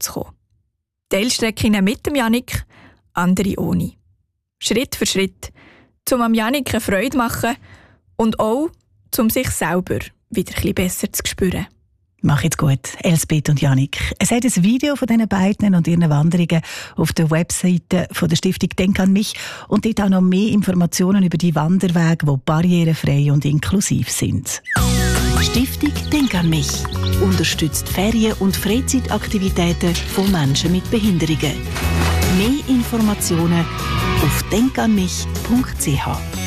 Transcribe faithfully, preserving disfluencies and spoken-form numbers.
zu kommen. Teilstrecken mit dem Jannik, andere ohne. Schritt für Schritt, um am Jannik eine Freude zu machen und auch, um sich selber wieder ein bisschen besser zu spüren. Mach jetzt gut, Elsbeth und Jannik. Es hat ein Video von diesen beiden und ihren Wanderungen auf der Webseite von der Stiftung «Denk an mich» und dort auch noch mehr Informationen über die Wanderwege, die barrierefrei und inklusiv sind. Stiftung «Denk an mich» unterstützt Ferien- und Freizeitaktivitäten von Menschen mit Behinderungen. Mehr Informationen auf denk an mich punkt c h.